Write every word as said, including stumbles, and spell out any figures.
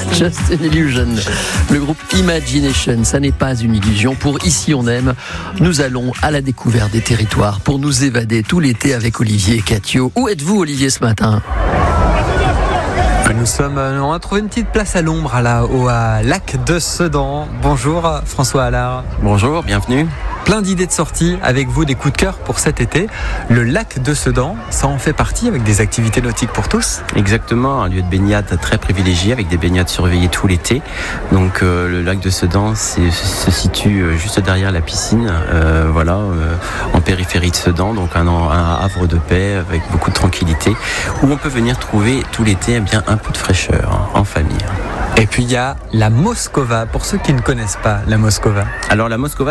Just an Illusion. Le groupe Imagination, ça n'est pas une illusion. Pour Ici on aime, nous allons à la découverte des territoires pour nous évader tout l'été avec Olivier et Catio. Où êtes-vous, Olivier, ce matin ? Nous sommes, on a trouvé une petite place à l'ombre à la, au à lac de Sedan. Bonjour François Allard. Bonjour, bienvenue. Plein d'idées de sortie avec vous, des coups de cœur pour cet été. Le lac de Sedan, ça en fait partie avec des activités nautiques pour tous. Exactement, un lieu de baignade très privilégié avec des baignades surveillées tout l'été. Donc euh, le lac de Sedan c'est, se situe juste derrière la piscine, euh, voilà, euh, en périphérie de Sedan, donc un, un havre de paix avec beaucoup de tranquillité, où on peut venir trouver tout l'été eh bien un peu de fraîcheur hein, en famille. Et puis il y a la Moscova, pour ceux qui ne connaissent pas la Moscova. Alors la Moscova,